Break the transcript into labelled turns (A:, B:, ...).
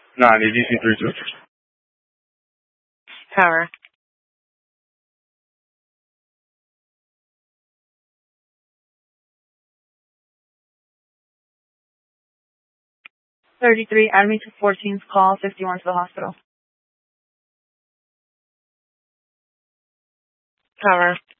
A: Nah, I need DC-32.
B: Power. $33, add me to 14's call, 51 to the hospital. Power.